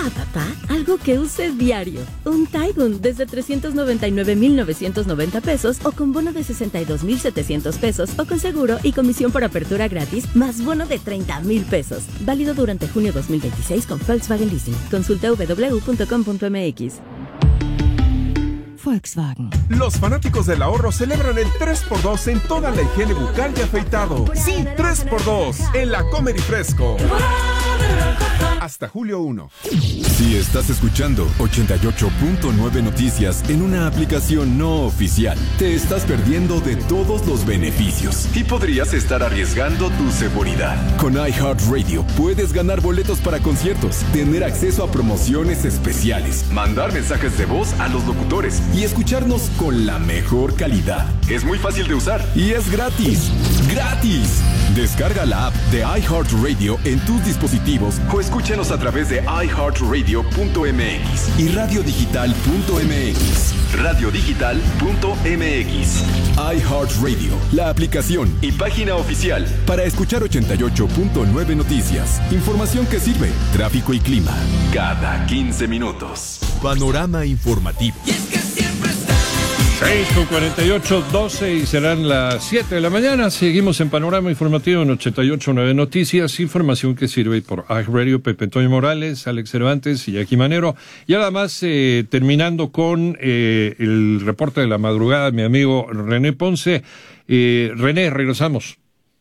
papá, algo que uses diario. Un Taigun desde 399,990 pesos o con bono de 62,700 pesos o con seguro y comisión por apertura gratis más bono de 30,000 pesos. Válido durante junio 2026 con Volkswagen Leasing. Consulta www.com.mx. Volkswagen. Los fanáticos del ahorro celebran el 3x2 en toda la higiene bucal y afeitado. Sí, 3x2 en la Comer y Fresco. Hasta julio 1. Si estás escuchando 88.9 Noticias en una aplicación no oficial, te estás perdiendo de todos los beneficios y podrías estar arriesgando tu seguridad. Con iHeartRadio puedes ganar boletos para conciertos, tener acceso a promociones especiales, mandar mensajes de voz a los locutores y escucharnos con la mejor calidad. Es muy fácil de usar y es gratis. ¡Gratis! Descarga la app de iHeartRadio en tus dispositivos o escúchenos a través de iHeartRadio.mx y radiodigital.mx. Radiodigital.mx. iHeartRadio, la aplicación y página oficial para escuchar 88.9 Noticias. Información que sirve, tráfico y clima, cada 15 minutos. Panorama informativo. 6:48, 12 y serán las 7 de la mañana. Seguimos en Panorama Informativo en 88.9 Noticias. Información que sirve por iHeartRadio, Pepe Antonio Morales, Alex Cervantes y Jackie Manero. Y además, terminando con el reporte de la madrugada, mi amigo René Ponce. René, regresamos.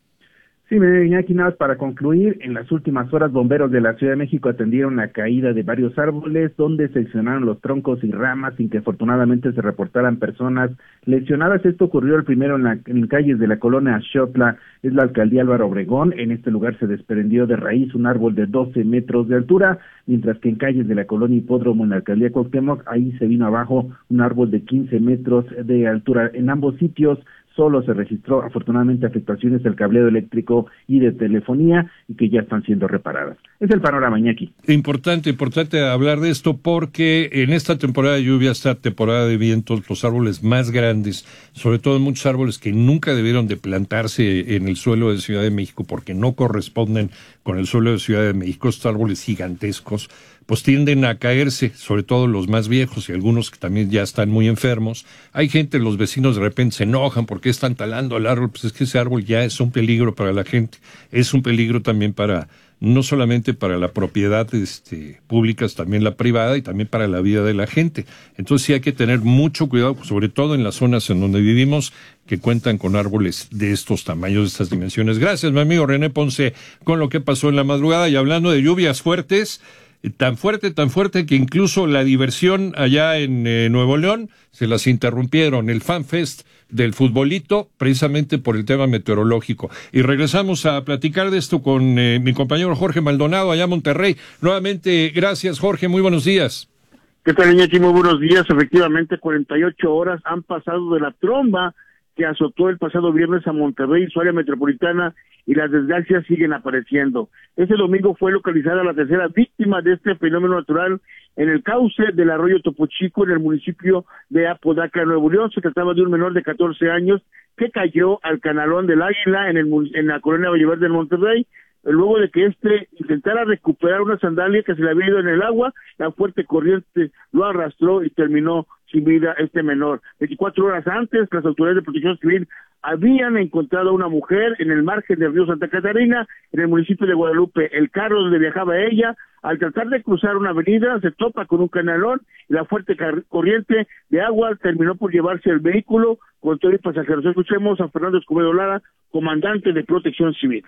Sí, Iñaki, nada más para concluir, en las últimas horas bomberos de la Ciudad de México atendieron la caída de varios árboles donde seccionaron los troncos y ramas sin que afortunadamente se reportaran personas lesionadas. Esto ocurrió el primero en calles de la colonia Xotla, es la alcaldía Álvaro Obregón. En este lugar se desprendió de raíz un árbol de 12 metros de altura, mientras que en calles de la colonia Hipódromo en la alcaldía Cuauhtémoc, ahí se vino abajo un árbol de 15 metros de altura. En ambos sitios solo se registró afortunadamente afectaciones del cableado eléctrico y de telefonía y que ya están siendo reparadas. Es el panorama, Iñaki. Importante hablar de esto porque en esta temporada de lluvia, esta temporada de vientos, los árboles más grandes, sobre todo muchos árboles que nunca debieron de plantarse en el suelo de Ciudad de México porque no corresponden con el suelo de Ciudad de México, estos árboles gigantescos, pues tienden a caerse, sobre todo los más viejos y algunos que también ya están muy enfermos. Hay gente, los vecinos de repente se enojan porque están talando el árbol, pues es que ese árbol ya es un peligro para la gente, es un peligro también para, no solamente para la propiedad pública, también la privada y también para la vida de la gente. Entonces sí hay que tener mucho cuidado, sobre todo en las zonas en donde vivimos, que cuentan con árboles de estos tamaños, de estas dimensiones. Gracias, mi amigo René Ponce, con lo que pasó en la madrugada. Y hablando de lluvias fuertes, tan fuerte que incluso la diversión allá en Nuevo León se las interrumpieron, el Fan Fest del futbolito, precisamente por el tema meteorológico. Y regresamos a platicar de esto con mi compañero Jorge Maldonado allá en Monterrey. Nuevamente, gracias Jorge, muy buenos días. ¿Qué tal, Iñaki? Muy buenos días. Efectivamente, 48 horas han pasado de la tromba que azotó el pasado viernes a Monterrey y su área metropolitana, y las desgracias siguen apareciendo. Este domingo fue localizada la tercera víctima de este fenómeno natural en el cauce del arroyo Topo Chico, en el municipio de Apodaca, Nuevo León. Se trataba de un menor de 14 años que cayó al canalón del Águila en la colonia Valleverde de Monterrey, luego de que intentara recuperar una sandalia que se le había ido en el agua. La fuerte corriente lo arrastró y terminó sin vida este menor. 24 horas antes, las autoridades de Protección Civil habían encontrado a una mujer en el margen del río Santa Catarina, en el municipio de Guadalupe. El carro donde viajaba ella, al tratar de cruzar una avenida, se topa con un canalón y la fuerte corriente de agua terminó por llevarse el vehículo con todo y pasajeros. Escuchemos a Fernando Escobedo Lara, comandante de Protección Civil.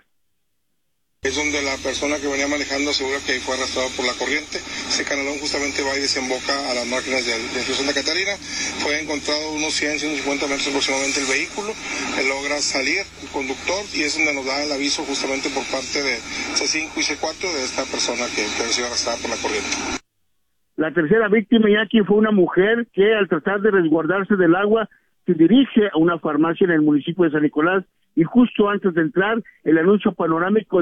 Es donde la persona que venía manejando asegura que fue arrastrado por la corriente. Ese canalón justamente va y desemboca a las márgenes del río Santa Catarina. Fue encontrado unos 100-150 metros aproximadamente el vehículo. Logra salir el conductor y es donde nos da el aviso justamente por parte de C5 y C4 de esta persona que ha sido arrastrada por la corriente. La tercera víctima, Iñaki, fue una mujer que al tratar de resguardarse del agua se dirige a una farmacia en el municipio de San Nicolás y justo antes de entrar, el anuncio panorámico